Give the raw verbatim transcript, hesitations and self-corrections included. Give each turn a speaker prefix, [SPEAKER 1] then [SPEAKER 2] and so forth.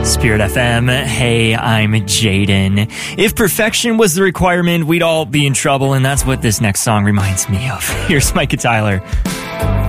[SPEAKER 1] Spirit F M. Hey, I'm Jaden. If perfection was the requirement, we'd all be in trouble, and that's what this next song reminds me of. Here's Micah Tyler.